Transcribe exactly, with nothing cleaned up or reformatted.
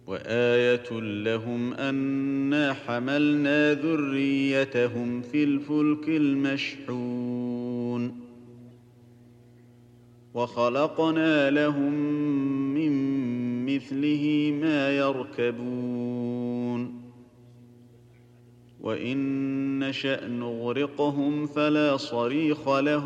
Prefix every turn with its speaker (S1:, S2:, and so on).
S1: وآية لهم أنا حملنا ذريتهم في الفلك المشحون وخلقنا لهم من مثله ما يركبون وإن نشأ نغرقهم فلا صريخ لهم